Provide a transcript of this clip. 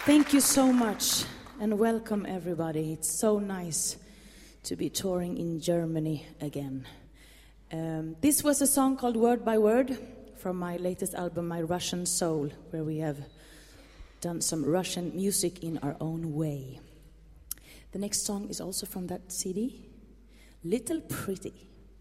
Thank you so much and welcome everybody. It's so nice to be touring in Germany again. This was a song called Word by Word from my latest album, My Russian Soul, where we have done some Russian music in our own way. The next song is also from that CD, Little Pretty.